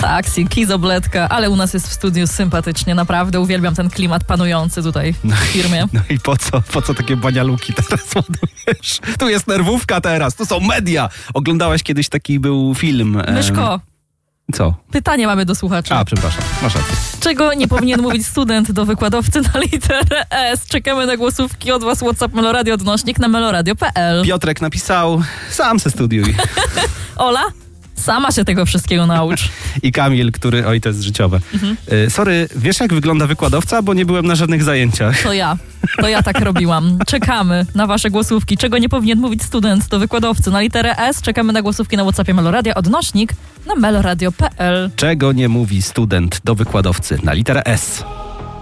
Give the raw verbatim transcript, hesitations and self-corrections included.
Taksi, kizobletka, ale u nas jest w studiu sympatycznie, naprawdę uwielbiam ten klimat panujący tutaj no w firmie. I, no i po co, po co takie banialuki teraz ładujesz? Tu jest nerwówka teraz, tu są media. Oglądałaś kiedyś taki był film? Em... Myszko, Co? pytanie mamy do słuchaczy. A, przepraszam, masz rację. Czego nie powinien mówić student do wykładowcy na literę S? Czekamy na głosówki od was. WhatsApp Meloradio odnośnik na meloradio kropka p l. Piotrek napisał, sam se studiuj. Ola? Sama się tego wszystkiego naucz. I Kamil, który, oj to jest życiowe. Mhm. Y, sorry, wiesz jak wygląda wykładowca? Bo nie byłem na żadnych zajęciach. To ja. To ja tak robiłam. Czekamy na wasze głosówki. Czego nie powinien mówić student do wykładowcy na literę S? Czekamy na głosówki na WhatsAppie Meloradia odnośnik na meloradio kropka p l. Czego nie mówi student do wykładowcy na literę S?